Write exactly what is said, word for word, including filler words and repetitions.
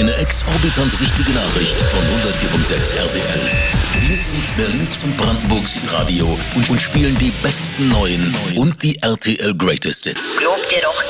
Eine exorbitant wichtige Nachricht von hundertvier Komma sechs R T L. Wir sind Berlins und Brandenburgs Radio und, und spielen die besten neuen und die R T L Greatest Hits. Glaubt ihr doch